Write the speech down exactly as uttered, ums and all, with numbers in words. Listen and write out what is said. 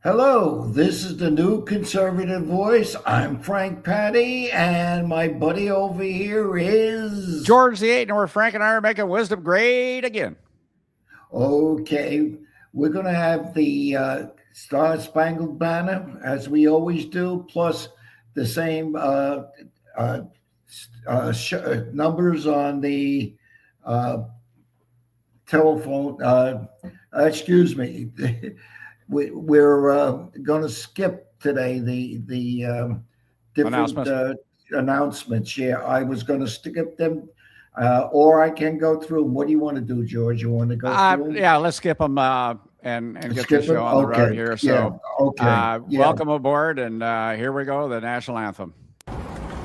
Hello, this is the new conservative voice. I'm Frank Patty, and my buddy over here is. George the Eight, and where Frank and I are making wisdom great again. Okay, we're going to have the uh, Star Spangled Banner, as we always do, plus the same uh, uh, uh, sh- uh, numbers on the uh, telephone. Uh, excuse me. we, we're uh, going to skip today the the um, different Announcements. uh, announcements. Yeah, I was going to skip them, uh, or I can go through 'em. What do you want to do, George? You want to go Uh, through 'em? yeah, let's skip them uh, and and get Skip the show them? on the road Okay. here. Yeah. So, Okay. uh, Yeah. welcome aboard, and uh, here we go. The national anthem.